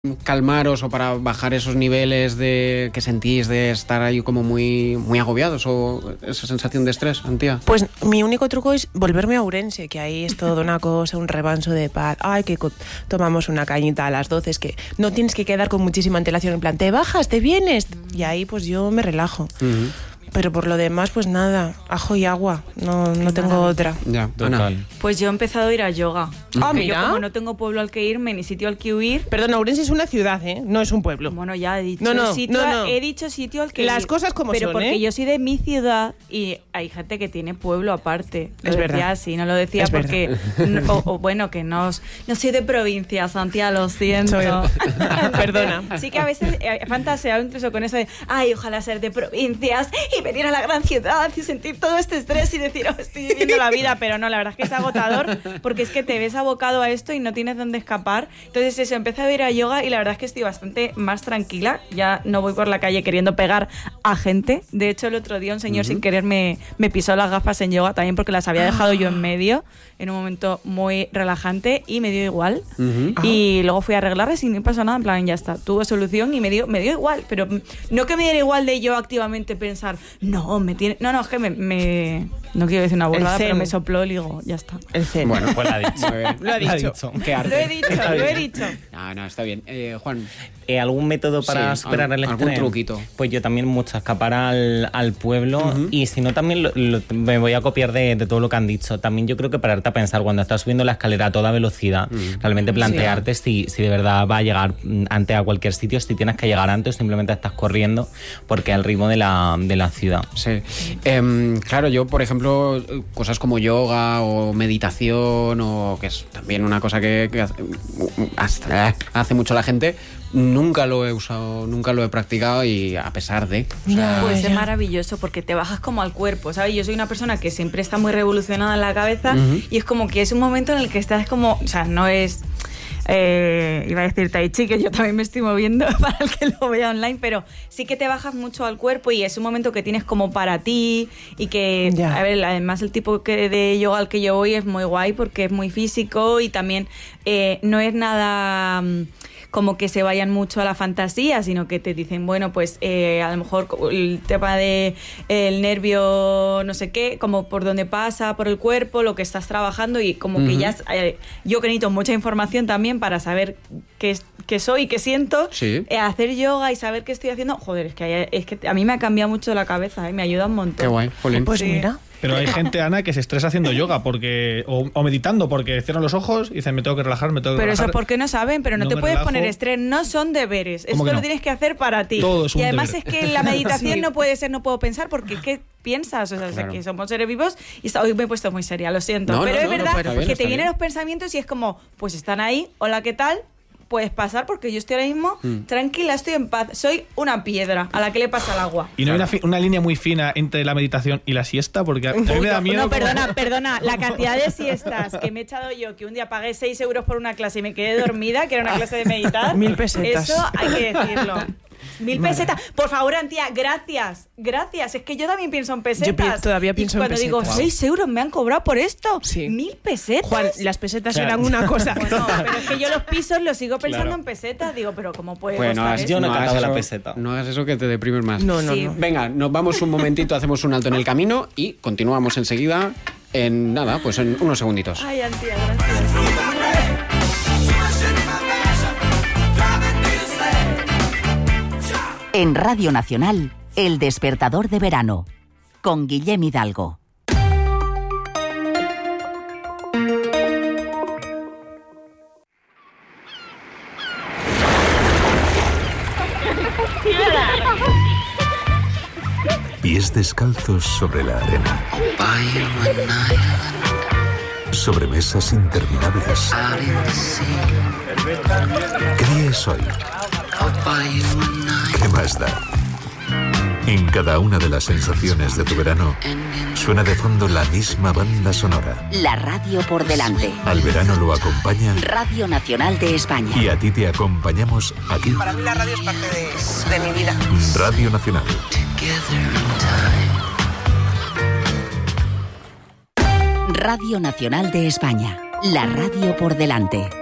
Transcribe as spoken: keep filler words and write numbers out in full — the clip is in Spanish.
calmaros o para bajar esos niveles de que sentís de estar ahí como muy, muy agobiados o esa sensación de estrés, Antía? Pues mi único truco es volverme a Ourense, que ahí es todo una cosa, un remanso de paz. Ay, que tomamos una cañita a las doce, es que no tienes que quedar con muchísima antelación, en plan, te bajas, te vienes, y ahí pues yo me relajo. Uh-huh. Pero por lo demás, pues nada, ajo y agua, no, no tengo otra. Ya, Ana. Pues yo he empezado a ir a yoga. Ah, mira. Yo como no tengo pueblo al que irme, ni sitio al que huir... Perdón, Ourense es una ciudad, ¿eh? No es un pueblo. Bueno, ya he dicho, no, no, sitio, no, no. he dicho sitio al que Las ir. cosas como pero son, porque ¿eh? yo soy de mi ciudad y hay gente que tiene pueblo aparte. Lo es decía verdad. así, no lo decía es porque... No, o, o bueno, que no, no soy de provincia, Santiago, lo siento. Perdona. Sí que a veces he fantaseado incluso con eso de, ay, ojalá ser de provincias y venir a la gran ciudad y sentir todo este estrés y decir, oh, estoy viviendo la vida, pero no, la verdad es que es agotador porque es que te ves abocado a esto y no tienes dónde escapar. Entonces eso, empecé a ir a yoga y la verdad es que estoy bastante más tranquila, ya no voy por la calle queriendo pegar a gente. De hecho, el otro día un señor uh-huh. sin querer me, me pisó las gafas en yoga también porque las había dejado yo en medio en un momento muy relajante y me dio igual. Uh-huh. Y luego fui a arreglarles y no pasó nada, en plan, ya está, tuvo solución y me dio, me dio igual, pero no que me diera igual de yo activamente pensar, no, me tiene... No, no, es que me... me no quiero decir una burrada, pero me sopló el higo, ya está. El zen. Bueno, pues lo ha dicho. Lo ha dicho. Qué arte. Lo he dicho, lo he dicho. No, no, está bien. Eh, Juan. Eh, ¿Algún método para sí, superar el estrés? ¿Algún truquito? Pues yo también mucho, escapar al, al pueblo uh-huh. y si no también lo, lo, me voy a copiar de, de todo lo que han dicho. También yo creo que pararte a pensar cuando estás subiendo la escalera a toda velocidad, uh-huh. realmente plantearte sí. si, si de verdad va a llegar antes a cualquier sitio, si tienes que llegar antes o simplemente estás corriendo porque es el ritmo de la, de la ciudad. Sí. Eh, claro, yo por ejemplo, cosas como yoga o meditación o que es también una cosa que, que hace, hasta hace mucho la gente, nunca lo he usado, nunca lo he practicado y a pesar de... O sea, pues es maravilloso porque te bajas como al cuerpo, ¿sabes? Yo soy una persona que siempre está muy revolucionada en la cabeza uh-huh. y es como que es un momento en el que estás como... O sea, no es... Eh, iba a decir tai chi, que yo también me estoy moviendo para el que lo vea online, pero sí que te bajas mucho al cuerpo y es un momento que tienes como para ti y que, yeah. a ver, además el tipo que de yoga al que yo voy es muy guay porque es muy físico y también eh, no es nada... como que se vayan mucho a la fantasía, sino que te dicen, bueno, pues eh, a lo mejor el tema de el nervio, no sé qué, como por dónde pasa, por el cuerpo, lo que estás trabajando y como uh-huh. que ya... Eh, yo que necesito mucha información también para saber qué, qué soy y qué siento, sí. eh, hacer yoga y saber qué estoy haciendo, joder, es que, hay, es que a mí me ha cambiado mucho la cabeza, eh, me ayuda un montón. Qué guay, Jolín. Pues sí. mira... Pero hay gente, Ana, que se estresa haciendo yoga porque o, o meditando porque cierran los ojos y dicen me tengo que relajar, me tengo que pero relajar. Pero eso porque no saben, pero no, no te puedes relajo. poner estrés, no son deberes, esto no? lo tienes que hacer para ti. Todo es un y además deber. es que la meditación sí. no puede ser no puedo pensar porque es que piensas, o sea, claro. que somos seres vivos y está, hoy me he puesto muy seria, lo siento, no, pero no, es no, verdad no, bien, que te bien. vienen los pensamientos y es como, pues están ahí, hola, ¿qué tal? Puedes pasar porque yo estoy ahora mismo mm. tranquila, estoy en paz, soy una piedra a la que le pasa el agua. Y no hay una, fi- una línea muy fina entre la meditación y la siesta porque a mí me da miedo. No, perdona, como... perdona, la cantidad de siestas que me he echado yo, que un día pagué seis euros por una clase y me quedé dormida, que era una clase de meditar. Mil pesetas. Eso hay que decirlo. Mil pesetas. Por favor, Antía, gracias. Gracias. Es que yo también pienso en pesetas. Yo pi- todavía pienso en pesetas. Y cuando digo, seis euros me han cobrado por esto. Sí. Mil pesetas. Juan, las pesetas claro. eran una cosa. Bueno, pero es que yo los pisos los sigo pensando claro. en pesetas. Digo, pero ¿cómo puede bueno, costar has, eso? yo no he no cantado hagas la eso, peseta. No hagas eso que te deprimes más. No, no, sí. no. Venga, nos vamos un momentito, hacemos un alto en el camino y continuamos enseguida en nada, pues en unos segunditos. Ay, Antía, gracias. En Radio Nacional, El Despertador de Verano, con Guillem Hidalgo. Pies descalzos sobre la arena. Sobre mesas interminables. ¿Qué día es hoy? ¿Qué más da? En cada una de las sensaciones de tu verano suena de fondo la misma banda sonora. La radio por delante. Al verano lo acompaña Radio Nacional de España. Y a ti te acompañamos aquí. Para mí la radio es parte de, de mi vida. Radio Nacional. Radio Nacional de España. La radio por delante.